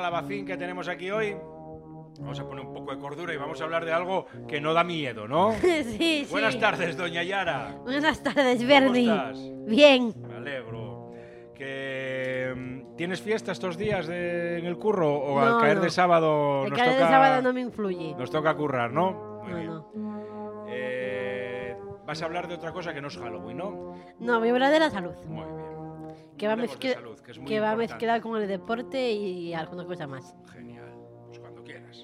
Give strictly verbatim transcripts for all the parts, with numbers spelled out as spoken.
calabacín que tenemos aquí hoy. Vamos a poner un poco de cordura y vamos a hablar de algo que no da miedo, ¿no? Sí, sí. Buenas tardes, doña Yara. Buenas tardes, Bernie. ¿Cómo estás? Bien. Me alegro. Que, ¿tienes fiesta estos días de, en el curro o No, al caer no. de sábado El nos caer toca, de sábado no me influye. nos toca currar, ¿no? Muy No, bien. no. Eh, vas a hablar de otra cosa que no es Halloween, ¿no? No, voy a hablar de la salud. Muy bien. Que va, Hablemos de mezcla- salud, que es muy que va importante. mezclada con el deporte y alguna cosa más. Genial. Pues cuando quieras.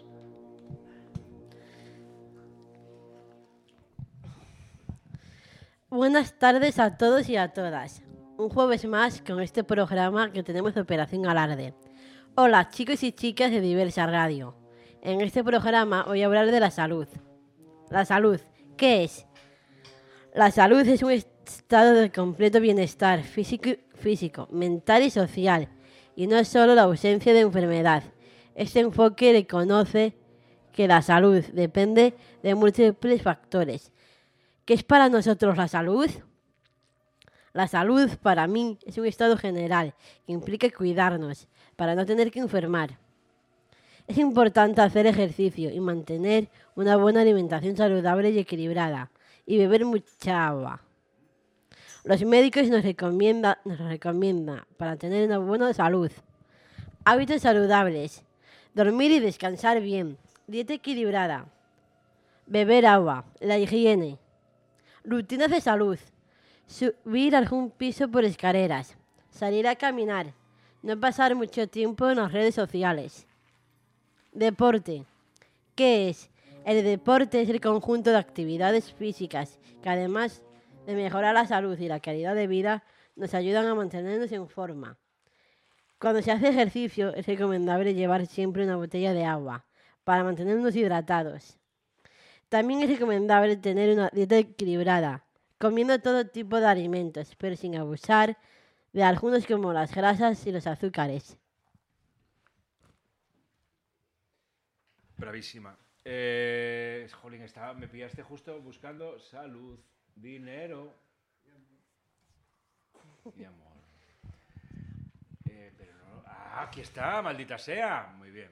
Buenas tardes a todos y a todas. Un jueves más con este programa que tenemos de Operación Alarde. Hola, chicos y chicas de Diversa Radio. En este programa voy a hablar de la salud. La salud, ¿qué es? La salud es un estado de completo bienestar físico, físico, mental y social, y no es solo la ausencia de enfermedad. Este enfoque reconoce que la salud depende de múltiples factores. ¿Qué es para nosotros la salud? La salud para mí es un estado general que implica cuidarnos para no tener que enfermar. Es importante hacer ejercicio y mantener una buena alimentación saludable y equilibrada y beber mucha agua. Los médicos nos recomiendan nos recomienda para tener una buena salud. Hábitos saludables: dormir y descansar bien, dieta equilibrada, beber agua, la higiene. Rutinas de salud: subir algún piso por escaleras, salir a caminar, no pasar mucho tiempo en las redes sociales. Deporte. ¿Qué es? El deporte es el conjunto de actividades físicas que, además de mejorar la salud y la calidad de vida, nos ayudan a mantenernos en forma. Cuando se hace ejercicio es recomendable llevar siempre una botella de agua para mantenernos hidratados. También es recomendable tener una dieta equilibrada, comiendo todo tipo de alimentos, pero sin abusar de algunos como las grasas y los azúcares. Bravísima. Eh, jolín, estaba, me pillaste justo buscando salud, dinero y amor. Eh, pero no, ah, aquí está, maldita sea. Muy bien.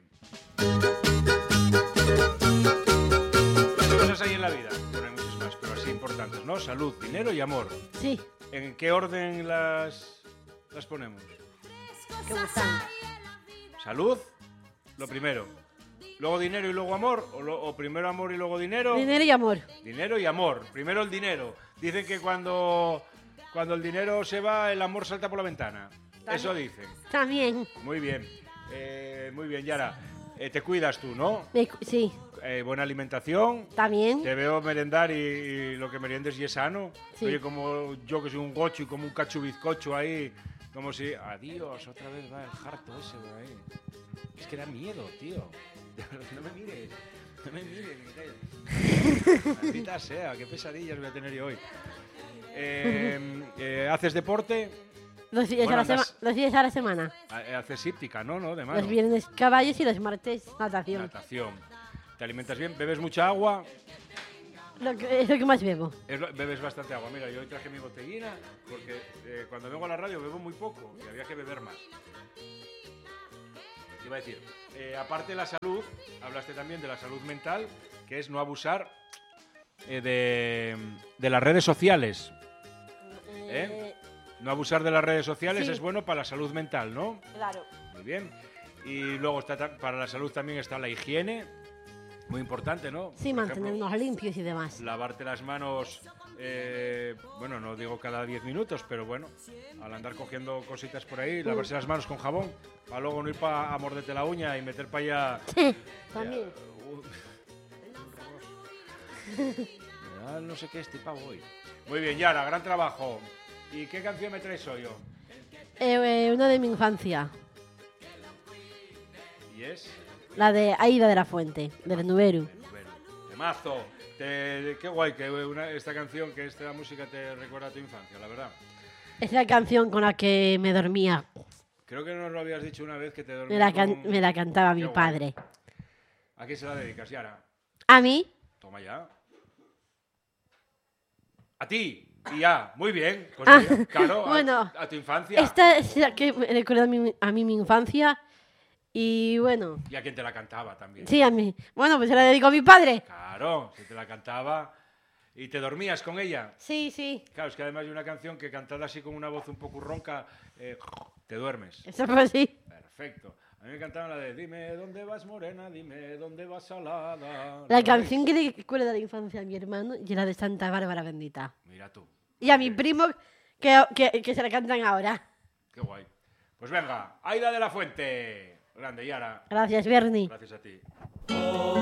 ¿Qué cosas hay en la vida? Bueno, hay muchas más, pero así importantes, ¿no? Salud, dinero y amor. Sí, ¿En qué orden las, las ponemos? que gustan. Salud, lo primero. Luego dinero y luego amor, o, lo, o primero amor y luego dinero. Dinero y amor. Dinero y amor. Primero el dinero. Dicen que cuando, cuando el dinero se va, el amor salta por la ventana. También. Eso dicen. También. Muy bien. Eh, muy bien, Yara. Eh, te cuidas tú, ¿no? Me cu- Sí, Eh, buena alimentación. también. Te veo merendar y, y lo que meriendes y es sano. Sí. Oye, como yo que soy un gocho y como un cacho bizcocho ahí. Como si... Adiós, otra vez va el harto ese por ahí. Es que da miedo, tío. No me mires. No me mires, Miguel. Maldita sea, qué pesadillas voy a tener yo hoy. Eh, eh, ¿Haces deporte? Dos días, Bueno, a la sema- andas- dos días a la semana. Eh, ¿Haces híptica, no? ¿No? De mano. Los viernes caballos y los martes natación. Natación. ¿Te alimentas bien? ¿Bebes mucha agua? Lo que, es lo que más bebo. Es lo- bebes bastante agua. Mira, yo hoy traje mi botellina porque eh, cuando vengo a la radio bebo muy poco y había que beber más. Te iba a decir, eh, aparte de la salud, hablaste también de la salud mental, que es no abusar eh, de, de las redes sociales. ¿Eh? No abusar de las redes sociales Sí. es bueno para la salud mental, ¿no? Claro. Muy bien. Y luego está ta- para la salud también está la higiene, muy importante, ¿no? Sí, Por ejemplo, mantenernos limpios y demás. lavarte las manos, eh, bueno, no digo cada diez minutos, pero bueno, al andar cogiendo cositas por ahí, lavarse las manos con jabón, para luego no ir pa a morderte la uña y meter para allá... También. Ah, no sé qué este pavo hoy. Muy bien, Yara, gran trabajo. ¿Y qué canción me traes hoy? Yo? Eh, eh, una de mi infancia. ¿Y es? La de Aida de la Fuente, del Nuberu. Bueno, temazo. Te- qué guay que una- esta canción, que esta música te recuerda a tu infancia, la verdad. Es la canción con la que me dormía. Creo que nos lo habías dicho una vez que te Me dormías la, can- con- me la cantaba Qué mi guay. padre. ¿A quién se la dedicas, Yara? A mí, Toma ya. A ti. Y ya. Muy bien. Pues Ah, mira, claro, a- bueno, a, tu infancia. esta es la que me recuerda a mí, a mí mi infancia Y bueno, Y a quien te la cantaba también. sí, a mí. Bueno, pues se la dedico a mi padre. Claro, si te la cantaba y te dormías con ella. Sí, sí. Claro, es que además hay una canción que cantada así con una voz un poco ronca, eh, te duermes. Eso fue así. Perfecto. A mí me cantaban la de dime dónde vas morena, dime dónde vas salada. La ¿Lo canción veis? que recuerda de la infancia a mi hermano y la de Santa Bárbara Bendita. Mira tú. Y a mi Qué- primo que, que, que se la cantan ahora. Qué guay. Pues venga, Aida de la Fuente. Grande, Yara. Gracias, Bernie. Gracias a ti.